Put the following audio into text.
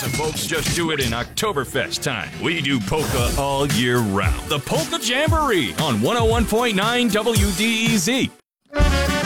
Some folks just do it in Oktoberfest time. We do polka all year round. The Polka Jamboree on 101.9 WDEZ.